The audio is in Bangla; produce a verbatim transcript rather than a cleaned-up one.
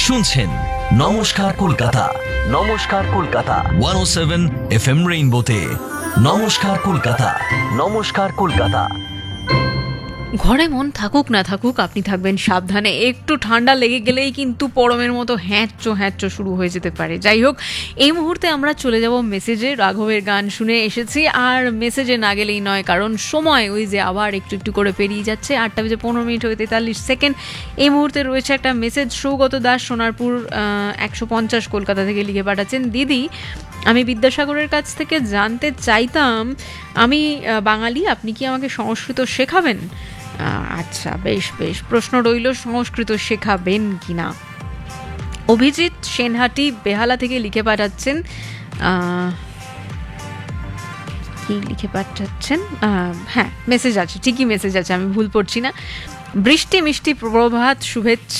শুনছেন নমস্কার কলকাতা, নমস্কার কলকাতা ওয়ান ও সেভেন এফ এম রেইনবোতে। নমস্কার কলকাতা, নমস্কার কলকাতা। ঘরে মন থাকুক না থাকুক, আপনি থাকবেন সাবধানে। একটু ঠান্ডা লেগে গেলেই কিন্তু পরমের মতো হ্যাঁচো হ্যাঁচো শুরু হয়ে যেতে পারে। যাই হোক, এই মুহূর্তে আমরা চলে যাব মেসেজে। রাঘবের গান শুনে এসেছি, আর মেসেজে না গেলেই নয়, কারণ সময় ওই যে আবার একটু একটু করে পেরিয়ে যাচ্ছে। আটটা বেজে পনেরো মিনিট হয়ে তেতাল্লিশ সেকেন্ড। এই মুহূর্তে রয়েছে একটা মেসেজ। সৌগত দাস সোনারপুর একশো পঞ্চাশ কলকাতা থেকে লিখে পাঠাচ্ছেন, দিদি আমি বিদ্যাসাগরের কাছ থেকে জানতে চাইতাম, আমি বাঙালি, আপনি কি আমাকে সংস্কৃত শেখাবেন? আচ্ছা, বেশ বেশ, প্রশ্ন রইল সংস্কৃত শেখাবেন কিনা। অভিজিৎ সেনহাটি বেহালা থেকে লিখে পাঠাচ্ছেন, কি লিখে পাঠাচ্ছেন, হ্যাঁ মেসেজ আছে, ঠিকই মেসেজ আছে, আমি ভুল পড়ছি না। বৃষ্টি মিষ্টি প্রভাত শুভেচ্ছা